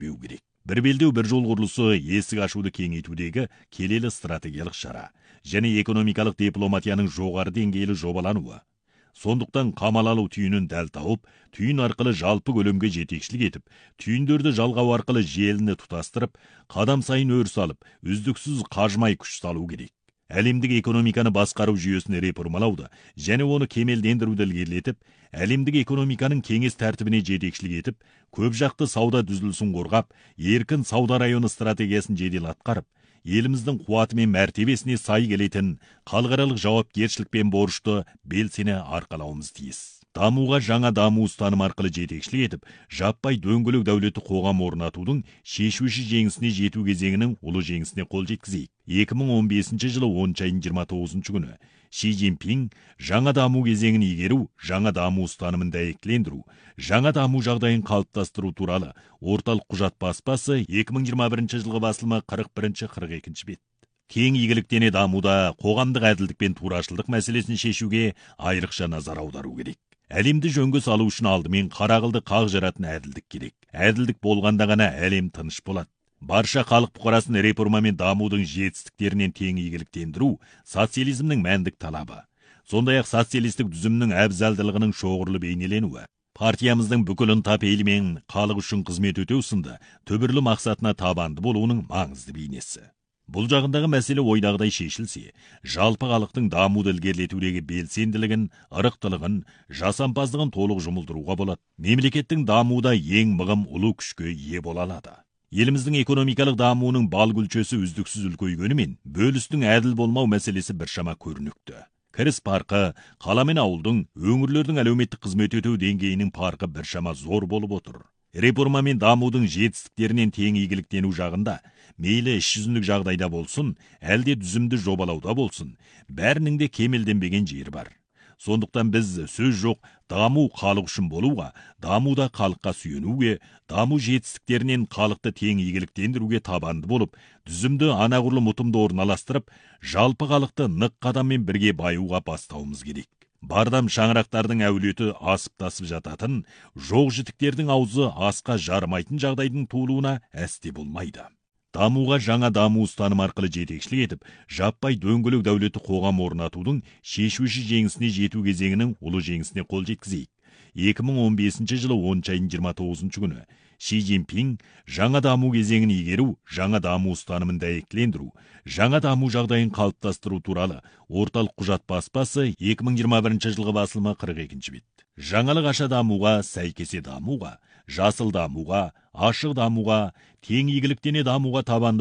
кетпеу керек. Бір белдеу бір жол құрылысы есік ашуды кеңейтудегі келелі стратегиялық шара және экономикалық дипломатияның жоғары деңгейлі жобалануы. Сондықтан қамал алу түйінін дәл тауып, түйін арқылы жалпы көлемге жетекшілік етіп, түйіндерді жалғау арқылы желіні тұтастырып, қадам сайын өріс алып, үздіксіз қажымай күш салу керек. Әлемдік экономиканы басқару жүйесін реформалауды және оны кемелдендіруді ілгерілетіп, әлемдік экономиканың кеңес тәртібіне жетекшілік етіп, көп жақты сауда дүзілісін қорғап, еркін сауда районы стратегиясын жедел атқарып, еліміздің қуаты мен мәртебесіне сай келетін халықаралық жауапкершілік пен борышты белсене арқалауымыз тиіс. Дамуға жаңа даму ұстаным арқылы жетекшілік етіп, жаппай дөңгелек дәулетті қоғам орнатудың шешуші жеңісіне жету кезеңінің ұлы жеңісіне қол жеткізейік. 2015 жылы 10 айының 29 күні Ши Цзиньпин жаңа даму кезеңін игеру, жаңа даму ұстанымын дәйектілендіру, жаңа даму жағдайын қалыптастыру туралы орталық құжат баспасы 2021 жылғы басылымы 41-42 бет. Кең игіліктене дамуда қоғамдық әділдік пен турашылдық мәселесін шешуге айрықша назар аудару керек. Әлемді жөнге салу үшін алдымен қарақылды қақ жаратын әділдік керек. Әділдік болғанда ғана әлем тыныш болады. Барша халық бұқарасын реформа мен дамудың жетістіктерінен тең игіліктендіру социализмнің мәндік талабы. Сондай-ақ социалистік түзімнің әбзалдылығының шоғырлы бейнеленуі. Партиямыздың бүкіл ынта-пейілі мен халық үшін қызмет өтеу сынды түбірлі мақсатына табанды болуының маңызды бейнесі. Бұл жағындағы мәселе ойдағыдай шешілсе, жалпы халықтың дамуды ілгерілетудегі белсенділігін, ырықтылығын, жасампаздығын толық жұмылдыруға болады. Мемлекеттің дамуда ең мығым ұлы күшке ие бола алады. Еліміздің экономикалық дамуының бал гүлшесі үздіксіз үлкейгенімен, бөлістің әділ болмау мәселесі біршама көрінікті. Кіріс парқы, қала мен ауылдың, өңірлердің әлеуметтік қызмет өтеу деңгейінің парқы біршама зор болып отыр. Реформа мен дамудың жетістіктерінен тең игіліктену жағында, мейлі іс жүзіндік жағдайда болсын, әлде түзімді жобалауда болсын, бәрінің де кемелденбеген жері бар. Сондықтан біз сөз жоқ, даму халық үшін болуға, дамуда халыққа сүйенуге, даму жетістіктерінен халықты тең игіліктендіруге табанды болып, түзімді анағұрлым ұтымды орналастырып, жалпы халықты нық қадаммен бірге баюға бастауымыз керек. Бардам шаңырақтардың әулеті асып-тасып жататын, жоқ жітіктердің аузы асқа жармайтын жағдайдың туылуына әсте болмайды. Дамуға жаңа даму ұстаным арқылы жетекшілік етіп, жаппай дөңгелек дәулетті қоғам орнатудың шешуші жеңісіне жету кезеңінің ұлы жеңісіне қол жеткізейік. 2015 жылы 10 айының 29 күні Ши Цзиньпин жаңа даму кезеңін игеру, жаңа даму ұстанымын дәйектілендіру, жаңа даму жағдайын қалыптастыру туралы орталық құжат баспасы 2021 жылғы басылымы 42 бет. Жаңалық аша дамуға, сәйкесе дамуға, жасыл дамуға, ашық дамуға, тең игіліктене дамуға табанды